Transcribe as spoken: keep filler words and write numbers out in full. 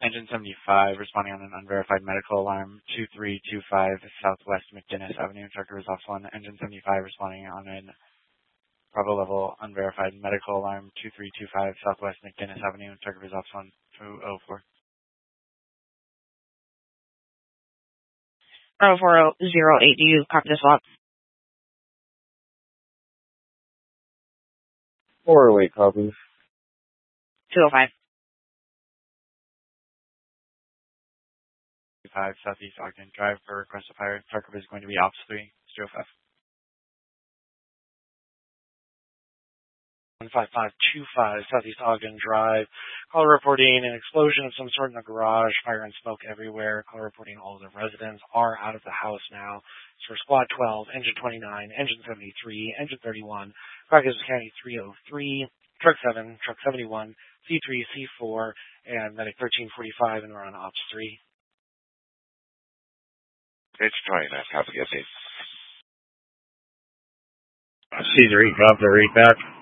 Engine seventy-five responding on an unverified medical alarm two three two five Southwest McGinnis Avenue. Trucker results one. Engine seventy-five responding on an Bravo level unverified medical alarm two three two five Southwest McGinnis Avenue. Trucker results one two oh four. Bravo four zero eight, do you copy the swap? four oh eight copies. two oh five. five Southeast Ogden Drive for request of hire. Trucker is going to be Ops three zero five. one five five two five Southeast Ogden Drive. Caller reporting an explosion of some sort in the garage, fire and smoke everywhere. Caller reporting all of the residents are out of the house now. It's for Squad twelve, Engine twenty-nine, Engine seventy-three, Engine thirty-one, Caucasus County three oh three, Truck seven, Truck seventy-one, C three, C four, and Medic thirteen forty-five, and we're on Ops three. It's twenty-nine, copy, update. C three, drop the read back.